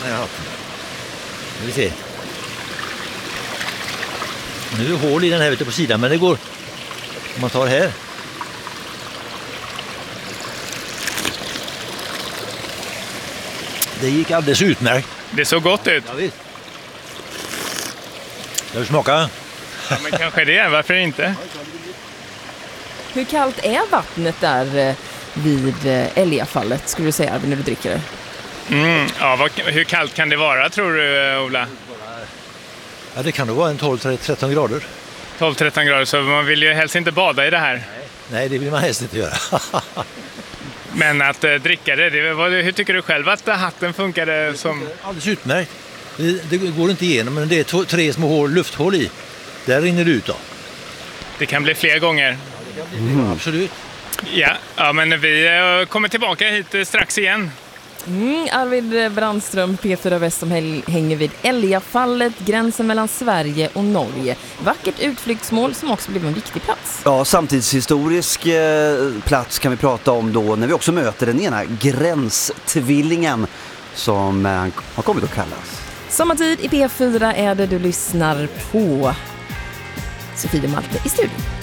har jag haft. Nu vi se. Nu är det hål i den här ute på sidan, men det går om man tar här. Det gick alldeles utmärkt. Det såg gott ut. Ja, visst. Jag vill smaka. Ja, men kanske det, varför inte? Hur kallt är vattnet där vid Älgafallet, skulle du säga, när du dricker det? Ja, hur kallt kan det vara, tror du, Ola? Ja, det kan nog vara en 12-13 grader. 12-13 grader, så man vill ju helst inte bada i det här. Nej, det vill man helst inte göra. Men att dricka det, hur tycker du själv att hatten funkade som... Alldeles utmärkt. Det går inte igenom, men det är 3 små lufthål i. Där rinner det ut då. Det kan bli fler gånger. Absolut. Ja, men vi kommer tillbaka hit strax igen. Arvid Brandström, P4 Väst, som hänger vid Älgafallet, gränsen mellan Sverige och Norge. Vackert utflyktsmål som också blev en viktig plats. Ja, samtidshistorisk plats kan vi prata om då när vi också möter den ena gränstvillingen som har kommit att kallas. Sommartid i P4 är det du lyssnar på. Sofie de Malte i studion.